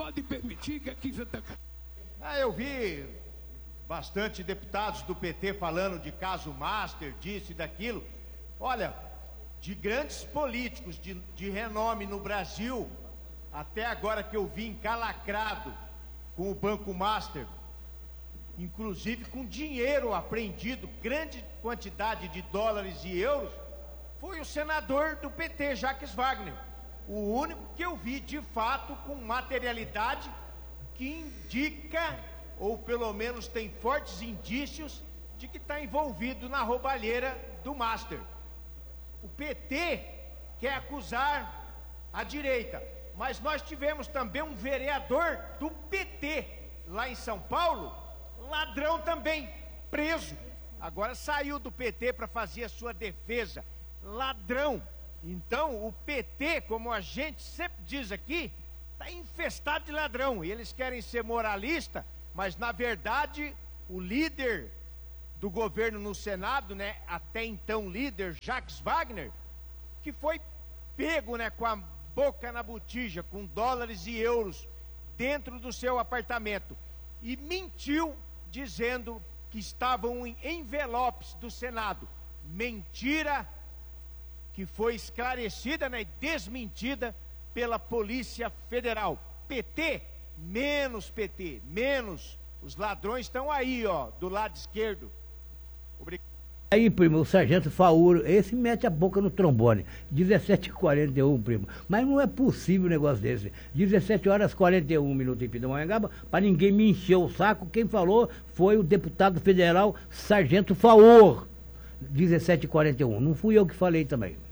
pode permitir que aqui em Santa Catarina... Eu vi bastante deputados do PT falando de caso Master, disso e daquilo. Olha, de grandes políticos de renome no Brasil, até agora que eu vi encalacrado com o Banco Master, inclusive com dinheiro apreendido, grande quantidade de dólares e euros, foi o senador do PT, Jacques Wagner. O único que eu vi de fato com materialidade que indica, ou pelo menos tem fortes indícios, de que está envolvido na roubalheira do Master. O PT quer acusar a direita, mas nós tivemos também um vereador do PT lá em São Paulo, ladrão também, preso. Agora saiu do PT para fazer a sua defesa. Ladrão. Então o PT, como a gente sempre diz aqui, está infestado de ladrão. E eles querem ser moralista, mas na verdade o líder do governo no Senado, né, até então líder, Jacques Wagner, que foi pego, né, com a boca na botija, com dólares e euros dentro do seu apartamento, e mentiu dizendo que estavam em envelopes do Senado. Mentira que foi esclarecida, né, e desmentida pela Polícia Federal. PT, menos, os ladrões estão aí, ó, do lado esquerdo. Obrigado. Aí, primo, o sargento Fauro, esse mete a boca no trombone, 17h41, primo, mas não é possível um negócio desse, 17h41 em Pindamonhangaba, para ninguém me encher o saco. Quem falou foi o deputado federal sargento Fauro, 17h41, não fui eu que falei também.